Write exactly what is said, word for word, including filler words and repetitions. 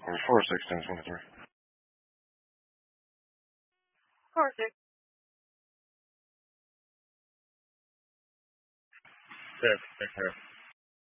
Or four six ten twenty three. Four six. Yeah, take care.